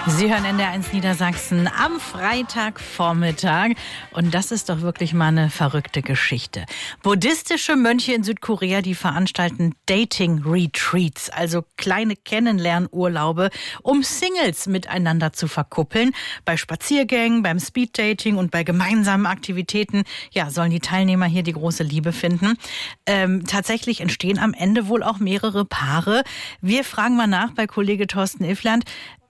Sie hören NDR1 Niedersachsen am Freitagvormittag. Und das ist doch wirklich mal eine verrückte Geschichte. Buddhistische Mönche in Südkorea, die veranstalten Dating-Retreats, also kleine Kennenlernurlaube, um Singles miteinander zu verkuppeln. Bei Spaziergängen, beim Speeddating und bei gemeinsamen Aktivitäten, ja, sollen die Teilnehmer hier die große Liebe finden. Tatsächlich entstehen am Ende wohl auch mehrere Paare. Wir fragen mal nach bei Kollege Thorsten Iffland.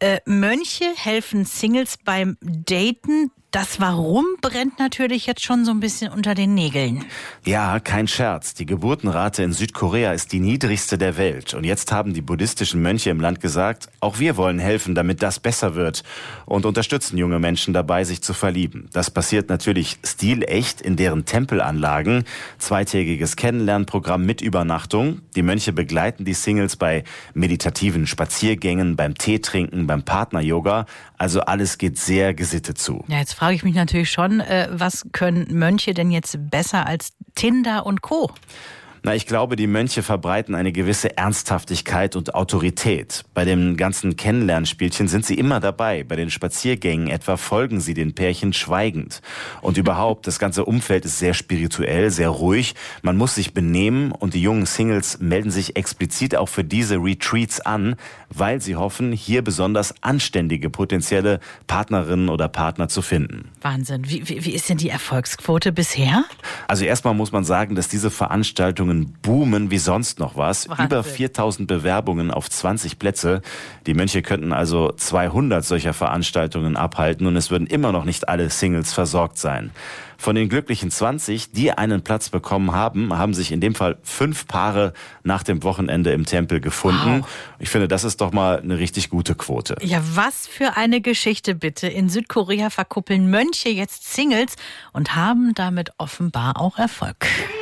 Mönche helfen Singles beim Daten. Das Warum brennt natürlich jetzt schon so ein bisschen unter den Nägeln. Ja, kein Scherz. Die Geburtenrate in Südkorea ist die niedrigste der Welt. Und jetzt haben die buddhistischen Mönche im Land gesagt, auch wir wollen helfen, damit das besser wird. Und unterstützen junge Menschen dabei, sich zu verlieben. Das passiert natürlich stilecht in deren Tempelanlagen. Zweitägiges Kennenlernprogramm mit Übernachtung. Die Mönche begleiten die Singles bei meditativen Spaziergängen, beim Teetrinken, beim Partner-Yoga. Also alles geht sehr gesittet zu. Ja, jetzt frage ich mich natürlich schon, was können Mönche denn jetzt besser als Tinder und Co.? Na, ich glaube, die Mönche verbreiten eine gewisse Ernsthaftigkeit und Autorität. Bei dem ganzen Kennenlernspielchen sind sie immer dabei. Bei den Spaziergängen etwa folgen sie den Pärchen schweigend. Und überhaupt, das ganze Umfeld ist sehr spirituell, sehr ruhig. Man muss sich benehmen und die jungen Singles melden sich explizit auch für diese Retreats an, weil sie hoffen, hier besonders anständige potenzielle Partnerinnen oder Partner zu finden. Wahnsinn. Wie ist denn die Erfolgsquote bisher? Also erstmal muss man sagen, dass diese Veranstaltungen boomen wie sonst noch was. Wahnsinn. Über 4000 Bewerbungen auf 20 Plätze. Die Mönche könnten also 200 solcher Veranstaltungen abhalten und es würden immer noch nicht alle Singles versorgt sein. Von den glücklichen 20, die einen Platz bekommen haben, haben sich in dem Fall 5 Paare nach dem Wochenende im Tempel gefunden. Wow. Ich finde, das ist doch mal eine richtig gute Quote. Ja, was für eine Geschichte bitte. In Südkorea verkuppeln Mönche jetzt Singles und haben damit offenbar auch Erfolg.